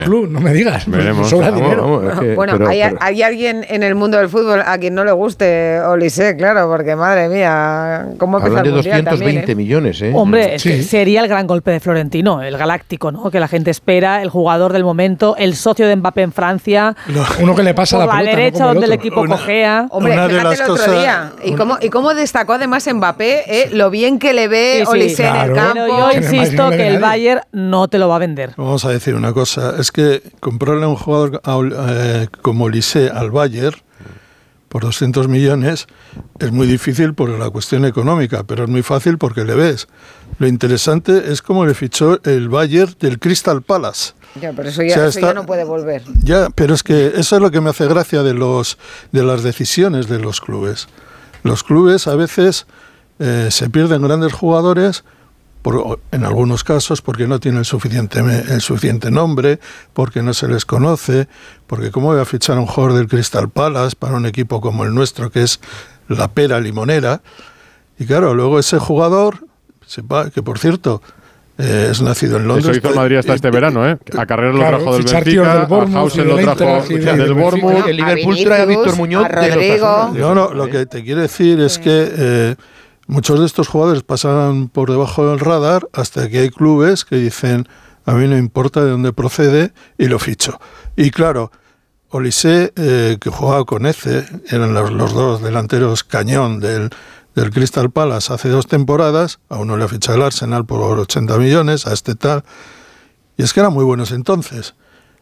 club, no me digas. Veremos. Sobra dinero. Bueno, hay alguien en el mundo del fútbol a quien no le guste Olise, claro, porque madre mía, ¿cómo empezó el Mundial? Hablan de 220 millones, ¿eh? Hombre, es que sería el gran golpe de Florentino, el galáctico, ¿no? Que la gente espera, el jugador del momento, el socio de Mbappé en Francia. Uno que le pasa por la pelota, derecha, no como donde el otro. equipo cojea. Hombre, fíjate el otro día. ¿Y cómo destacó además Mbappé lo bien que le ve Olise en el campo? Pero yo insisto que el Bayern no te lo va a vender. Vamos a decir una cosa, es que comprarle a un jugador como Olise al Bayern por 200 millones es muy difícil por la cuestión económica, pero es muy fácil porque le ves. Lo interesante es cómo le fichó el Bayern del Crystal Palace. Ya, pero eso ya no puede volver. Ya, pero es que eso es lo que me hace gracia de las decisiones de los clubes. Los clubes a veces se pierden grandes jugadores, en algunos casos porque no tienen el suficiente nombre, porque no se les conoce, porque cómo voy a fichar a un jugador del Crystal Palace para un equipo como el nuestro, que es la pera limonera. Y claro, luego ese jugador, que por cierto es nacido en Londres. Eso hizo el Madrid hasta este verano, ¿eh? A Carrera lo trajo del Benfica, a Hausen lo trajo del Bournemouth. El Liverpool trae a Víctor Muñoz. A Rodrigo. No, lo que te quiero decir es que muchos de estos jugadores pasan por debajo del radar hasta que hay clubes que dicen a mí no importa de dónde procede y lo ficho. Y claro, Olise, que jugaba con Eze, eran los dos delanteros cañón del Crystal Palace hace 2 temporadas, a uno le ha fichado el Arsenal por 80 millones, a este tal, y es que eran muy buenos entonces.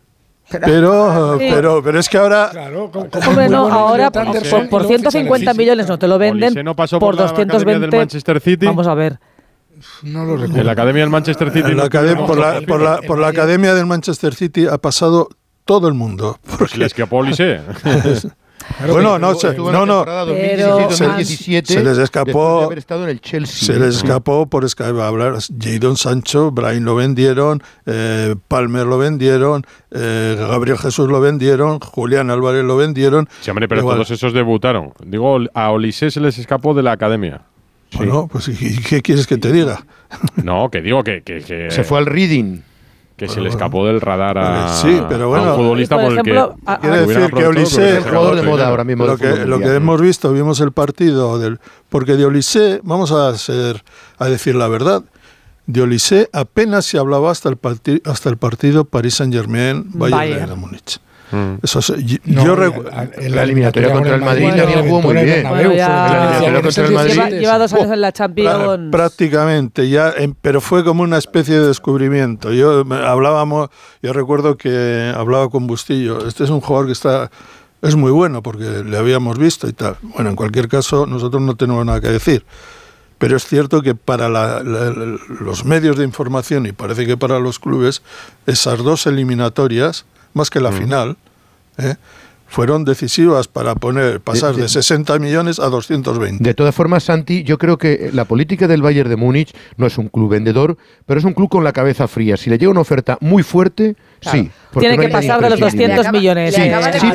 Pero es que ahora... Claro, hombre, no, ahora por 150 millones no te lo venden, no pasó por la 220 academia del Manchester City. Vamos a ver. No lo recuerdo. En la academia del Manchester City. Por la academia del Manchester City ha pasado todo el mundo. Pues le escapó Olise. Bueno, no, se les escapó. De haber estado en el Chelsea. Se les escapó por hablar. Jadon Sancho, Brahim lo vendieron, Palmer lo vendieron, Gabriel Jesús lo vendieron, Julián Álvarez lo vendieron. Sí, hombre, pero todos esos debutaron. Digo, a Olise se les escapó de la academia. Sí. Bueno, pues ¿y qué quieres que te diga? No, que digo que se fue al Reading. Que se le escapó del radar a un futbolista por ejemplo, quiere decir que Olise es el jugador de moda ahora mismo. Lo que hemos visto, vimos el partido porque de Olise, vamos a decir la verdad, de Olise apenas se hablaba hasta el partido Paris Saint-Germain-Bayern de Múnich. Eso la eliminatoria contra el Madrid también jugó muy bien. Lleva 2 años en la Champions. Prácticamente, pero fue como una especie de descubrimiento. Yo recuerdo que hablaba con Bustillo. Este es un jugador que es muy bueno porque le habíamos visto y tal. Bueno, en cualquier caso, nosotros no tenemos nada que decir. Pero es cierto que para los medios de información y parece que para los clubes, esas 2 eliminatorias, más que la final, fueron decisivas para pasar de 60 millones a 220. De todas formas, Santi, yo creo que la política del Bayern de Múnich no es un club vendedor, pero es un club con la cabeza fría. Si le llega una oferta muy fuerte, claro, sí. Tiene que pasar de los 200 millones. Sí,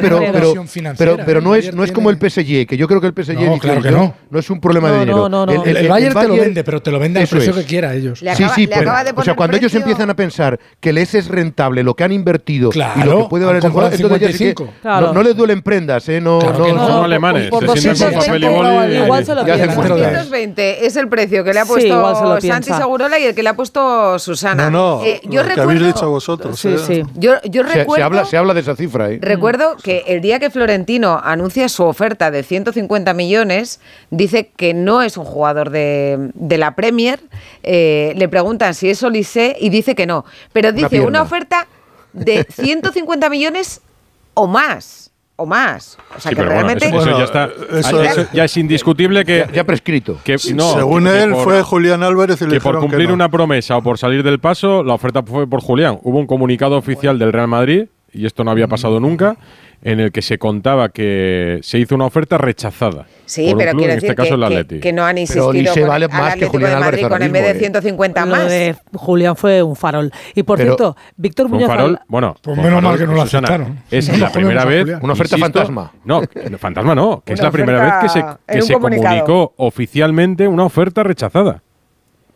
pero no es como el PSG, que yo creo que el PSG no es un problema de dinero. No. El Bayern te lo vende, pero te lo vende al precio que quiera ellos. O sea, cuando ellos empiezan a pensar que les es rentable lo que han invertido y lo que puede valer el jugador, entonces ya sí que no les duelen prendas, no son alemanes, se sientan con papel y boli. Igual se lo piensan. 220 es el precio que le ha puesto Santi Segurola y el que le ha puesto Susana. Yo recuerdo que habéis dicho vosotros. Sí. Yo recuerdo, se habla de esa cifra. Recuerdo que el día que Florentino anuncia su oferta de 150 millones, dice que no es un jugador de la Premier. Le preguntan si es Olise y dice que no. Pero dice una oferta de 150 millones o más. O sea, sí, que realmente... Eso ya está. Eso ya es indiscutible que... Ya prescrito. Según él, fue Julián Álvarez y le dijeron que por cumplir una promesa o por salir del paso, la oferta fue por Julián. Hubo un comunicado oficial del Real Madrid, y esto no había pasado nunca, en el que se contaba que se hizo una oferta rechazada. Sí, pero club, quiero en decir este caso el Atleti. Que no han insistido vale al Atlético que de Madrid con en vez de 150 más. Lo de Julián fue un farol. Y por cierto, Víctor Muñoz... farol, bueno, pues menos mal que no lo aceptaron. Es la primera vez... Una oferta fantasma. No, fantasma no, que es la primera vez que se comunicó oficialmente una oferta rechazada.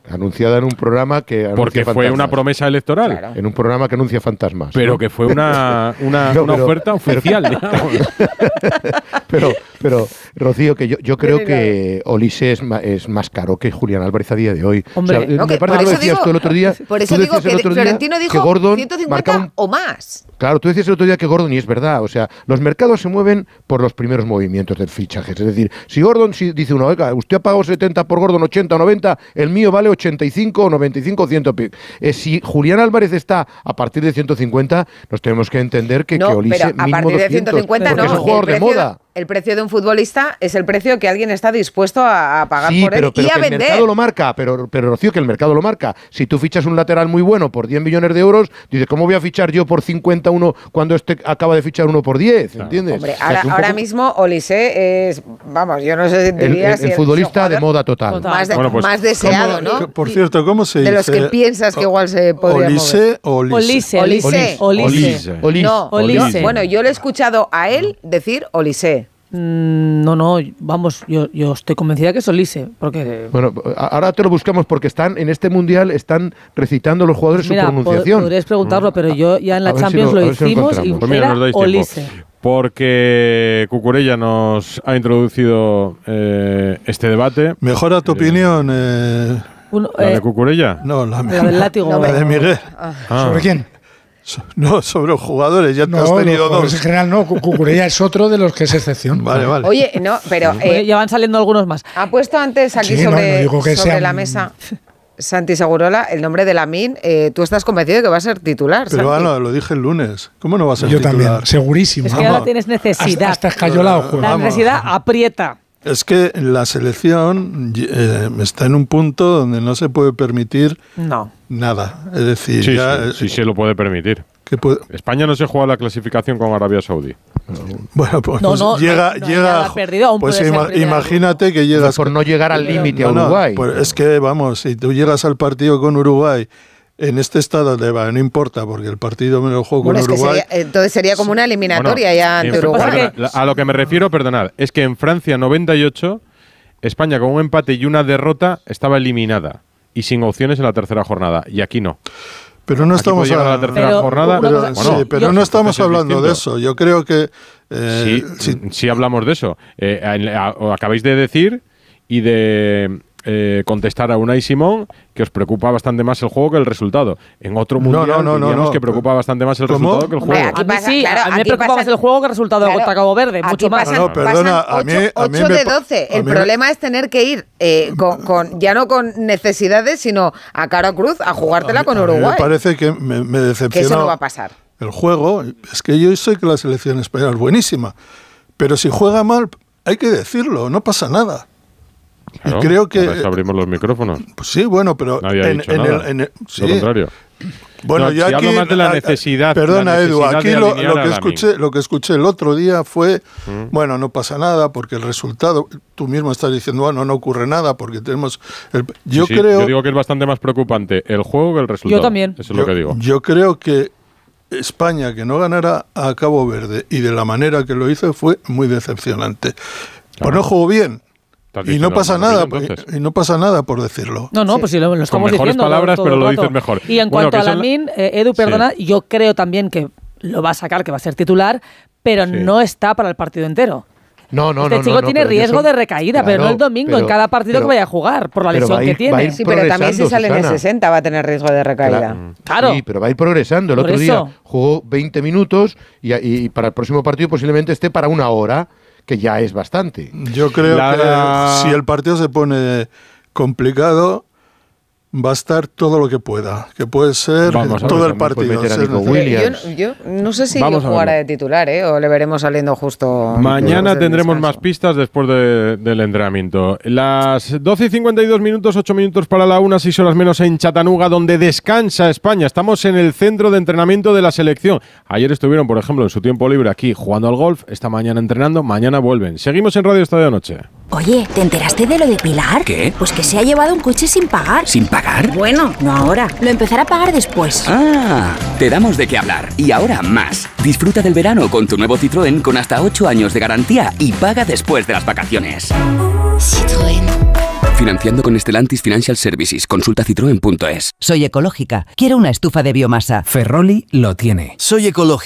Anunciada en un programa que anuncia porque fue fantasmas. una promesa electoral. Claro. En un programa que anuncia fantasmas. Pero ¿no? que fue una oferta oficial, digamos. Pero, Rocío, que yo creo que Olise es más caro que Julián Álvarez a día de hoy. Hombre, No, me parece que lo decías tú el otro día. Por eso tú digo decías el que otro día Florentino dijo que Gordon 150 marcaba o más. Claro, tú decías el otro día que Gordon, y es verdad, o sea, los mercados se mueven por los primeros movimientos del fichaje. Es decir, si Gordon dice uno, oiga, usted ha pagado 70 por Gordon, 80 o 90, el mío vale 85 o 95 o 100. Si Julián Álvarez está a partir de 150, nos tenemos que entender que Olise pero a mínimo partir de 200, 150 porque no. es un jugador de moda. El precio de un futbolista es el precio que alguien está dispuesto a pagar por él y a que vender. El mercado lo marca, pero Rocío, que el mercado lo marca. Si tú fichas un lateral muy bueno por 10 millones de euros, dices, ¿cómo voy a fichar yo por 51 cuando acaba de fichar uno por 10? ¿Entiendes? Hombre, O sea, ahora mismo Olise es, vamos, yo no sé si diría el futbolista de moda total. Más deseado, ¿no? Por cierto, ¿cómo se dice? De los que piensas que igual se podría mover. Olise. Olise. Bueno, yo le he escuchado a él decir Olise. No, vamos, yo estoy convencida que es Olise, porque... Bueno, ahora te lo buscamos porque están en este mundial, están recitando los jugadores su pronunciación. Podrías preguntarlo, pero yo ya en la A ver Champions si lo a ver si lo hicimos y encontramos. Pues mira, era nos dais tiempo. Olise. Porque Cucurella nos ha introducido este debate. Mejora tu opinión. ¿La de Cucurella? No, la del látigo. La de Miguel. ¿Sobre quién? No, sobre los jugadores. Ya te No, has tenido los jugadores dos. en general no. Cucurella es otro de los que es excepción. Vale. Oye, no, pero Ya van saliendo algunos más. ha puesto antes aquí Sí, no sobre digo que sobre sean- la mesa Santi Segurola el nombre de Lamine. Tú estás convencido de que va a ser titular, Pero Santi? Ana, lo dije el lunes. ¿Cómo no va a ser Yo titular? también, segurísimo. Es que ahora tienes necesidad. Hasta escayolado juega. La necesidad aprieta. Es que la selección está en un punto donde no se puede permitir No. nada. Es decir, Sí, ya, sí se lo puede permitir. que puede- España no se juega la clasificación con Arabia Saudí. bueno, pues, No, no, llega, no hay nada perdido, aún pues puede ser primera imagínate que llegas Por no llegar al límite a No, no, Uruguay. pues es que vamos, si tú llegas al partido con Uruguay en este estado no importa porque el partido me lo juego Bueno, con es que Uruguay. entonces sería como una eliminatoria ya ante Uruguay. A lo que me refiero, perdonad, es que en Francia 98, España con un empate y una derrota estaba eliminada y sin opciones en la tercera jornada. Y aquí no. Pero no Aquí estamos puede llegar a la tercera Pero, jornada. una Pero, cosa- sí, pero no estamos entonces es hablando de distinto. eso. Yo creo que Sí hablamos de eso. Acabáis de decir y de contestar a Unai Simón que os preocupa bastante más el juego que el resultado. En otro mundial diríamos que preocupa bastante más el ¿Cómo? resultado que el Hombre, juego. aquí A mí pasa, sí, claro, a mí me aquí preocupa pasan- más el juego que el resultado claro, contra Cabo Verde, aquí mucho más. pasan- No, perdona, pasan a mí 8 me de pa- 12. a El mí me- problema es tener que ir ya no con necesidades, sino a cara cruz a jugártela con A mí Uruguay. me parece que me decepciona. Que eso no va a pasar. El juego, es que yo sé que la selección española es buenísima, pero si juega mal, hay que decirlo, no pasa nada. Claro, y creo que. por eso abrimos los micrófonos. Pues sí, bueno, pero. Nadie ha dicho nada. Sí. Lo contrario. Bueno, No, yo si aquí. hablo más de la necesidad. Perdona, la Edu, necesidad aquí de lo alinear que a Lamine. lo que escuché el otro día fue. Bueno, no pasa nada porque el resultado. Tú mismo estás diciendo, bueno, no ocurre nada porque tenemos. Yo Sí, creo. Yo digo que es bastante más preocupante el juego que el resultado. Yo también. Eso es lo que digo. Yo creo que España, que no ganara a Cabo Verde y de la manera que lo hizo, fue muy decepcionante. Pues no jugó bien. Estás Y no diciendo pasa algo, nada, entonces. y no pasa nada por decirlo. No, pues sí, lo estamos mejores diciendo. palabras, todo pero el lo rato. dices mejor. Y en Bueno, cuanto a que son- Lamine, Edu, perdona, yo creo también que lo va a sacar, que va a ser titular, pero Sí. no está para el partido entero. No, Este chico tiene pero riesgo eso- de recaída, pero no claro, el domingo, pero- en cada partido pero- que vaya a jugar, por la pero lesión va a que ir- tiene. va a ir Sí, pero también si progresando, sale en el Susana. 60 va a tener riesgo de recaída. Claro. Sí, pero va a ir progresando. El Por otro eso. día jugó 20 minutos y para el próximo partido posiblemente esté para una hora, que ya es bastante. Yo creo La- que si el partido se pone complicado, va a estar todo lo que pueda, que puede ser Vamos a ver, todo el también puede partido. meter a si es Nico necesario. Williams. Yo no sé si Vamos a jugará verlo. de titular, o le veremos saliendo justo. Mañana después del tendremos descanso. más pistas después del entrenamiento. Las 12:52, 8 minutos para la 1, 6 horas menos en Chattanooga, donde descansa España. Estamos en el centro de entrenamiento de la selección. Ayer estuvieron, por ejemplo, en su tiempo libre aquí jugando al golf. Esta mañana entrenando, mañana vuelven. Seguimos en Radio Estadio Noche. Oye, ¿te enteraste de lo de Pilar? ¿Qué? Pues que se ha llevado un coche sin pagar. ¿Sin pagar? Bueno, no ahora. Lo empezará a pagar después. Ah, te damos de qué hablar. Y ahora más. Disfruta del verano con tu nuevo Citroën con hasta 8 años de garantía y paga después de las vacaciones. Citroën. Financiando con Stellantis Financial Services. Consulta citroen.es. Soy ecológica. Quiero una estufa de biomasa. Ferroli lo tiene. Soy ecológico.